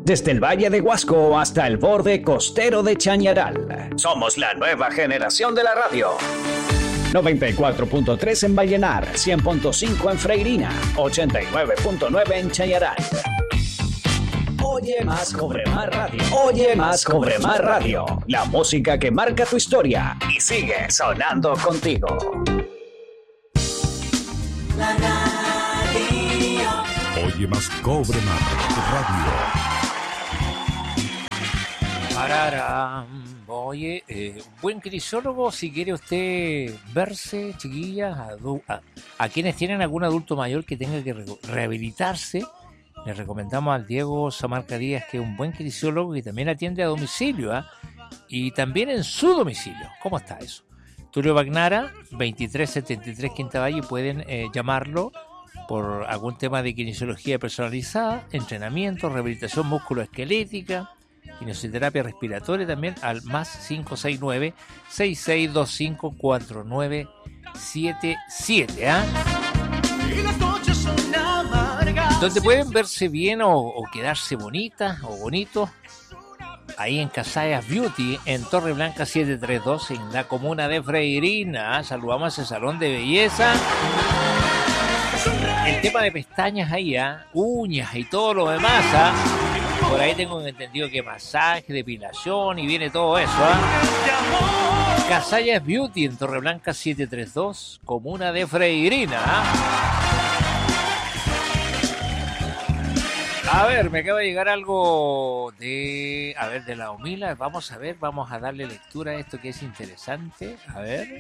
Desde el Valle de Huasco hasta el borde costero de Chañaral. Somos la nueva generación de la radio. 94.3 en Vallenar, 100.5 en Freirina, 89.9 en Chañaral. Oye más, cobre más radio. Oye más, cobre más radio. La música que marca tu historia y sigue sonando contigo. La radio. Oye más, cobre más radio. Oye, buen kinesiólogo, si quiere usted verse, chiquillas, a quienes tienen algún adulto mayor que tenga que rehabilitarse, le recomendamos al Diego Samarca Díaz, que es un buen kinesiólogo y también atiende a domicilio, y también en su domicilio. ¿Cómo está eso? Tulio Bagnara, 2373 Quinta Valle, pueden llamarlo por algún tema de kinesiología personalizada, entrenamiento, rehabilitación musculoesquelética, kinesioterapia respiratoria también al más 569-6625-4977, donde pueden verse bien o quedarse bonitas o bonitos ahí en Casayas Beauty en Torre Blanca 732 en la comuna de Freirina. Saludamos a ese salón de belleza. El tema de pestañas ahí, uñas y todo lo demás, por ahí tengo entendido que masaje, depilación y viene todo eso, Casayas Beauty en Torreblanca 732, comuna de Freirina. A ver, me acaba de llegar algo de la Humila. Vamos a darle lectura a esto que es interesante. A ver,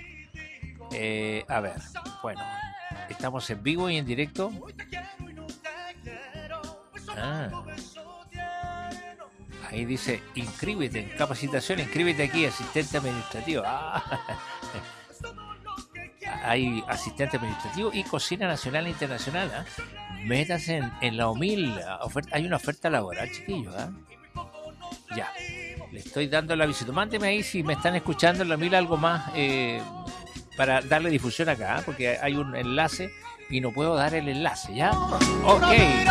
bueno, estamos en vivo y en directo. Ahí dice, inscríbete en capacitación, inscríbete aquí, asistente administrativo. Hay asistente administrativo y cocina nacional e internacional. Métase en la Humil. Hay una oferta laboral, chiquillos. Ya, le estoy dando el aviso. Mándeme ahí si me están escuchando en la Humil algo más para darle difusión acá, porque hay un enlace y no puedo dar el enlace, ¿ya? Ok.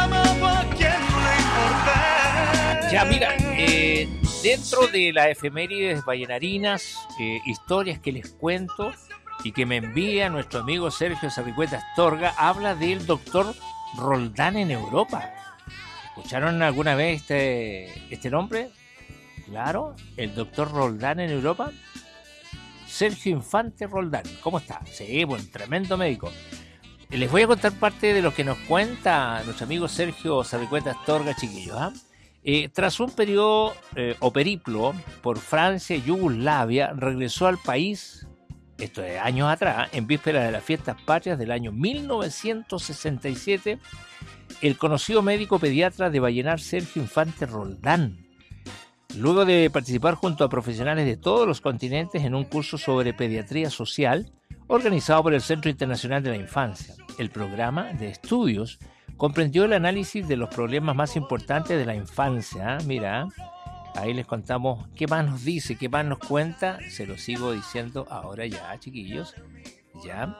Ya, mira, dentro de las efemérides vallenarinas, historias que les cuento y que me envía nuestro amigo Sergio Sarricueta Astorga, habla del doctor Roldán en Europa. ¿Escucharon alguna vez este nombre? Claro, el doctor Roldán en Europa. Sergio Infante Roldán, ¿cómo está? Sí, buen tremendo médico. Les voy a contar parte de lo que nos cuenta nuestro amigo Sergio Sarricueta Astorga, chiquillos, tras un periodo o periplo por Francia y Yugoslavia, regresó al país, esto es años atrás, en vísperas de las fiestas patrias del año 1967, el conocido médico pediatra de Vallenar, Sergio Infante Roldán. Luego de participar junto a profesionales de todos los continentes en un curso sobre pediatría social, organizado por el Centro Internacional de la Infancia, el programa de estudios comprendió el análisis de los problemas más importantes de la infancia. Mira, ahí les contamos qué más nos dice, qué más nos cuenta. Se lo sigo diciendo ahora ya, chiquillos. Ya.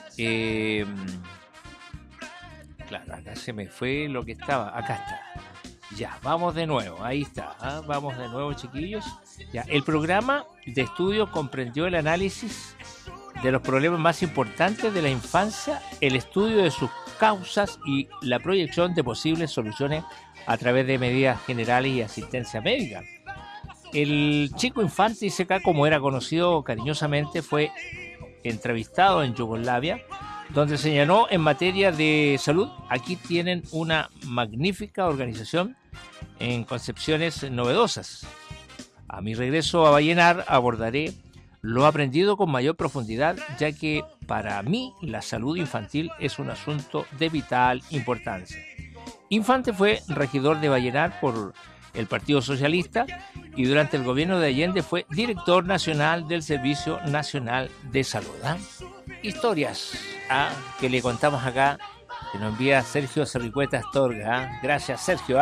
Claro, acá se me fue lo que estaba. Acá está. Ya, vamos de nuevo. Ahí está. Vamos de nuevo, chiquillos. Ya, el programa de estudio comprendió el análisis de los problemas más importantes de la infancia, el estudio de sus causas y la proyección de posibles soluciones a través de medidas generales y asistencia médica. El chico Infante, dice acá, como era conocido cariñosamente, fue entrevistado en Yugoslavia, donde señaló en materia de salud: aquí tienen una magnífica organización en concepciones novedosas. A mi regreso a Vallenar abordaré lo aprendido con mayor profundidad, ya que para mí la salud infantil es un asunto de vital importancia. Infante fue regidor de Vallenar por el Partido Socialista y durante el gobierno de Allende fue director nacional del Servicio Nacional de Salud. Historias que le contamos acá, que nos envía Sergio Sarricueta Astorga. Gracias, Sergio.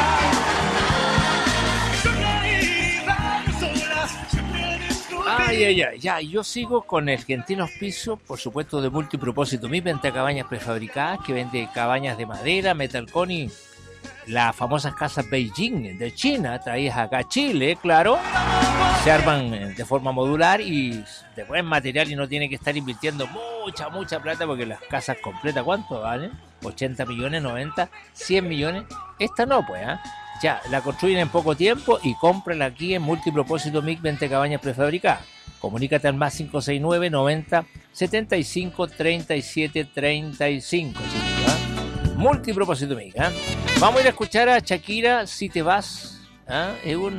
Ya, yo sigo con el gentil auspicio, por supuesto, de Multipropósito, mi venta cabañas prefabricadas, que vende cabañas de madera, metalcón y las famosas casas Beijing de China, traídas acá a Chile, claro, se arman de forma modular y de buen material y no tiene que estar invirtiendo mucha plata porque las casas completas, ¿cuánto valen? 80 millones, 90, 100 millones. Esta no, pues, ¿eh? Ya, la construyen en poco tiempo y cómprala aquí en Multipropósito MIC 20 cabañas prefabricadas. Comunícate al más 569 90 75 37 35. Multipropósito MIC, ¿eh? Vamos a ir a escuchar a Shakira, Si te vas. ¿Eh? Es un